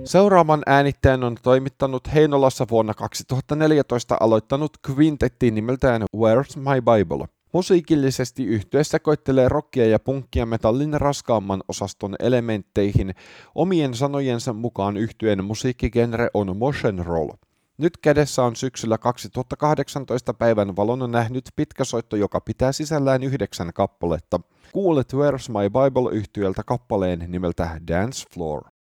Seuraavan äänitteen on toimittanut Heinolassa vuonna 2014 aloittanut kvintetti nimeltään Where's My Bible. Musiikillisesti yhtye sekoittelee rockia ja punkkia metallin raskaamman osaston elementteihin. Omien sanojensa mukaan yhtyeen musiikkigenre on motion roll. Nyt kädessä on syksyllä 2018 päivän valon nähnyt pitkäsoitto, joka pitää sisällään 9 kappaletta. Kuulet Where's My Bible -yhtyeltä kappaleen nimeltä Dance Floor.